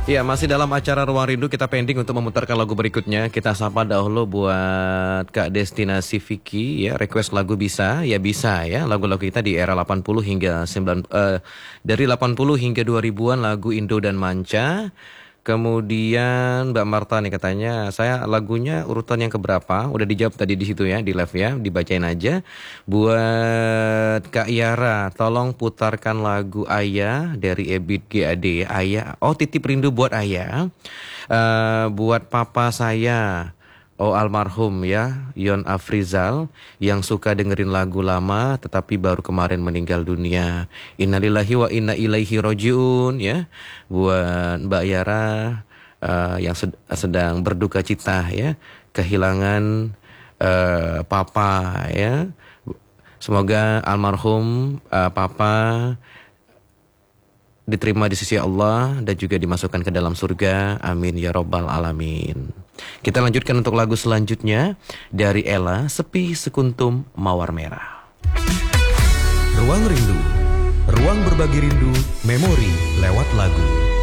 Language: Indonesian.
Ya, masih dalam acara Ruang Rindu, kita pending untuk memutarkan lagu berikutnya. Kita sapa dahulu buat Kak Destinasi Vicky ya, request lagu bisa, ya bisa ya. Lagu-lagu kita di era 80 hingga dari 80 hingga 2000-an lagu Indo dan Manca. Kemudian Mbak Marta nih katanya, saya lagunya urutan yang keberapa? Udah dijawab tadi di situ ya, di live ya, dibacain aja. Buat Kak Yara, tolong putarkan lagu Ayah dari Ebit GAD. Ayah, oh titip rindu buat Ayah. Buat papa saya, oh almarhum ya, Yon Afrizal, yang suka dengerin lagu lama tetapi baru kemarin meninggal dunia. Innalillahi wa inna ilaihi rojiun ya. Buat Mbak Yara yang sedang berduka cita ya, kehilangan papa ya. Semoga almarhum papa diterima di sisi Allah dan juga dimasukkan ke dalam surga. Amin ya robbal alamin. Kita lanjutkan untuk lagu selanjutnya dari Ella, Sepi Sekuntum Mawar Merah. Ruang Rindu, ruang berbagi rindu, memori lewat lagu.